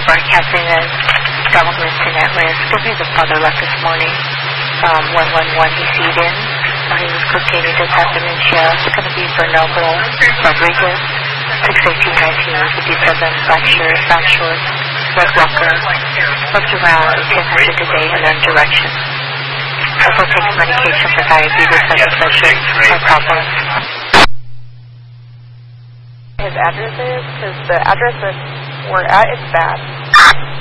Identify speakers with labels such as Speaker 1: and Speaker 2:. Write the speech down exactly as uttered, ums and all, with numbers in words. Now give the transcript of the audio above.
Speaker 1: broadcasting as developments in at risk. Good news, the father left this morning. Um, one one one, he feed in. Uh, he was cooking, he does have dementia. It's going to be Bernardo Rodriguez, six eighteen nineteen, fifty-seven, Black shirt, South Shore, Red Walker, left around ten hundred a day and then direction. Also takes medication for diabetes, hypertension, no problems.
Speaker 2: His address is, because the address that we're at is bad.